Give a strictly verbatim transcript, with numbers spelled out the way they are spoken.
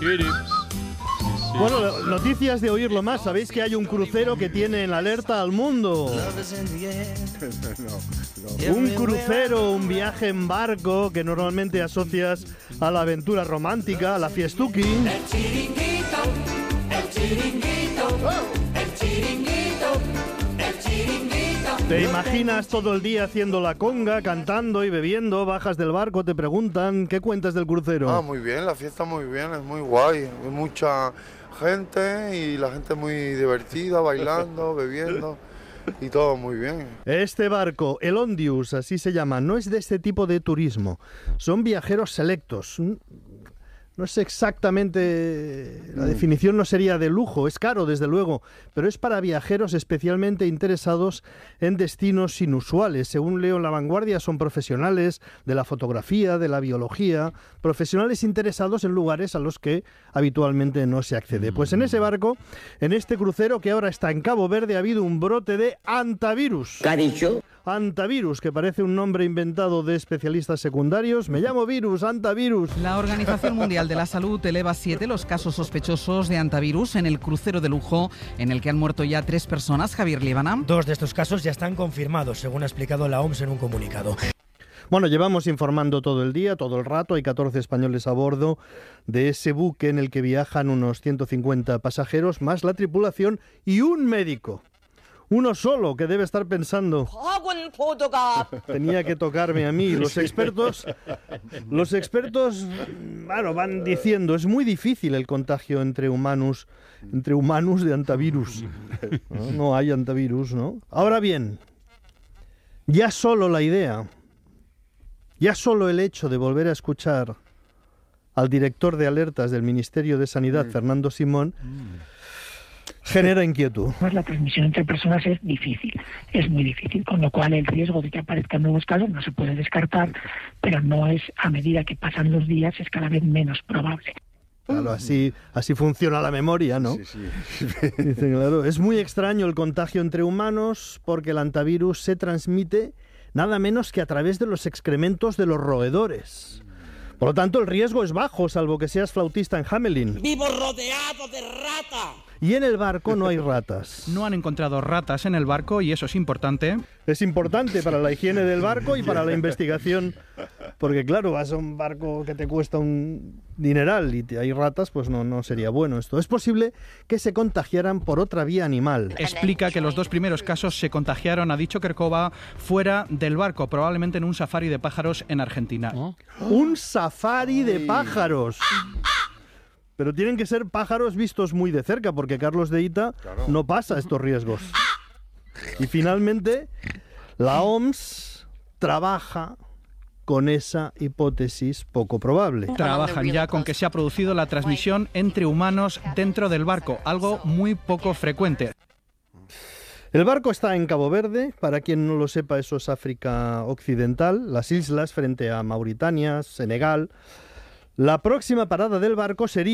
Bueno, noticias de oírlo más. Sabéis que hay un crucero que tiene en alerta al mundo. Un crucero, un viaje en barco que normalmente asocias a la aventura romántica, a la fiestuki. El chiringuito, el chiringuito, el chiringuito, el chiringuito. Te imaginas todo el día haciendo la conga, cantando y bebiendo, bajas del barco, te preguntan, ¿qué cuentas del crucero? Ah, muy bien, la fiesta muy bien, es muy guay, hay mucha gente y la gente muy divertida, bailando, bebiendo y todo muy bien. Este barco, el Ondius, así se llama, no es de este tipo de turismo, son viajeros selectos. No es exactamente, la definición no sería de lujo, es caro desde luego, pero es para viajeros especialmente interesados en destinos inusuales. Según leo en La Vanguardia, son profesionales de la fotografía, de la biología, profesionales interesados en lugares a los que habitualmente no se accede. Pues en ese barco, en este crucero que ahora está en Cabo Verde, ha habido un brote de hantavirus. ¿Qué ha dicho? Hantavirus, que parece un nombre inventado de especialistas secundarios. Me llamo virus, hantavirus. La Organización Mundial de la Salud eleva a siete los casos sospechosos de hantavirus en el crucero de lujo, en el que han muerto ya tres personas. Javier Líbana. Dos de estos casos ya están confirmados, según ha explicado la O M S en un comunicado. Bueno, llevamos informando todo el día, todo el rato. Hay catorce españoles a bordo de ese buque en el que viajan unos ciento cincuenta pasajeros, más la tripulación y un médico. Uno solo, que debe estar pensando, tenía que tocarme a mí. Los expertos, los expertos, bueno, van diciendo, es muy difícil el contagio entre humanos, entre humanos de hantavirus. No, no hay hantavirus, ¿no? Ahora bien, ya solo la idea, ya solo el hecho de volver a escuchar al director de alertas del Ministerio de Sanidad, Fernando Simón, genera inquietud. La transmisión entre personas es difícil, es muy difícil, con lo cual el riesgo de que aparezcan nuevos casos no se puede descartar, pero no es, a medida que pasan los días, es cada vez menos probable. Claro, así, así funciona la memoria, ¿no? Sí, sí. Dicen, claro, es muy extraño el contagio entre humanos porque el hantavirus se transmite nada menos que a través de los excrementos de los roedores. Por lo tanto, el riesgo es bajo, salvo que seas flautista en Hamelin. ¡Vivo rodeado de rata! Y en el barco no hay ratas. No han encontrado ratas en el barco y eso es importante. Es importante para la higiene del barco y para la investigación, porque claro, vas a un barco que te cuesta un dineral y hay ratas, pues no, no sería bueno esto. Es posible que se contagiaran por otra vía animal. Explica que los dos primeros casos se contagiaron, ha dicho Kerkova, fuera del barco, probablemente en un safari de pájaros en Argentina. ¿Oh? ¡Un safari de pájaros! Pero tienen que ser pájaros vistos muy de cerca, porque Carlos de Ita claro. no pasa estos riesgos. Y finalmente, la O M S trabaja con esa hipótesis poco probable. Trabajan ya con que se ha producido la transmisión entre humanos dentro del barco, algo muy poco frecuente. El barco está en Cabo Verde, para quien no lo sepa, eso es África Occidental, las islas frente a Mauritania, Senegal. La próxima parada del barco sería